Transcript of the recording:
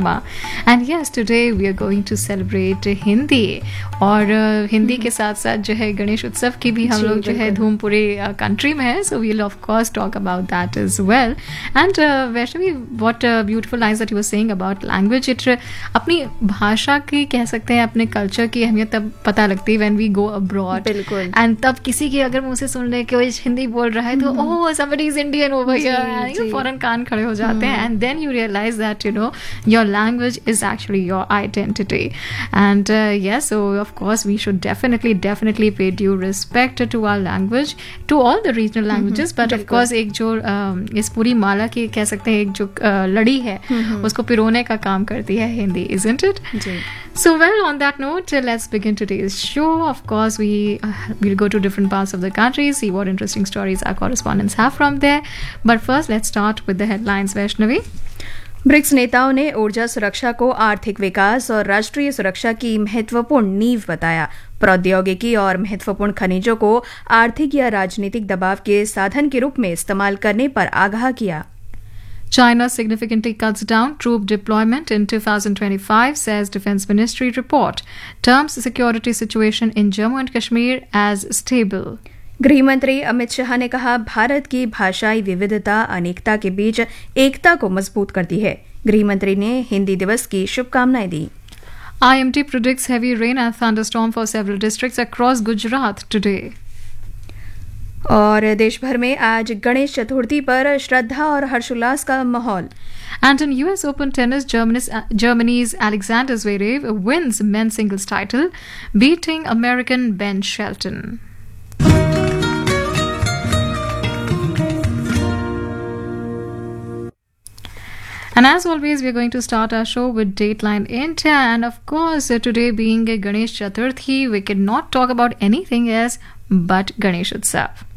Parikrama. And yes, today we are going to celebrate Hindi. और हिंदी के साथ साथ जो है गणेश उत्सव की भी हम लोग जो है धूम पूरे कंट्री में है. So we'll of course talk about that as well. And Vaishnavi, what beautiful lines that you were saying about language. It अपनी भाषा की कह सकते हैं अपने कल्चर की अहमियत तब पता लगती है when we go abroad. बिल्कुल. And तब किसी की अगर मुझे सुन ले कि वो हिंदी बोल रहा है तो oh somebody is Indian over here. And फौरन कान खड़े हो जाते हैं. And then you realize that your language is actually your identity. And yes, so of course we should definitely pay due respect to our language, to all the regional languages. But of course एक जो इस पूरी माला की कह सकते हैं एक जो लड़ी है उसको पिरोने का काम करती है Hindi, isn't it? Ji. So well, on that note, let's begin today's show. Of course, we'll go to different parts of the country, see what interesting stories our correspondents have from there. But first, let's start with the headlines, Vaishnavi. BRICS नेताओं ने ऊर्जा सुरक्षा को आर्थिक विकास और राष्ट्रीय सुरक्षा की महत्वपूर्ण नींव बताया. प्रौद्योगिकी और महत्वपूर्ण खनिजों को आर्थिक या राजनीतिक दबाव के साधन के रूप में इस्तेमाल करने पर आगाह किया. China significantly cuts down troop deployment in 2025, says Defense Ministry report. Terms security situation in Jammu and Kashmir as stable. गृह मंत्री अमित शाह ने कहा, भारत की भाषाई विविधता अनेकता के बीच एकता को मजबूत करती है. गृह मंत्री ने हिंदी दिवस की शुभकामनाएं दी. IMD predicts heavy rain and thunderstorm for several districts across Gujarat today. और देश भर में आज गणेश चतुर्थी पर श्रद्धा और हर्षोल्लास का माहौल. And in US Open tennis, Germany's Alexander Zverev wins men's singles title, beating American Ben Shelton. And as always, we are going to start our show with Dateline India. And of course, today being a Ganesh Chaturthi, we cannot talk about anything else but Ganesh Utsav.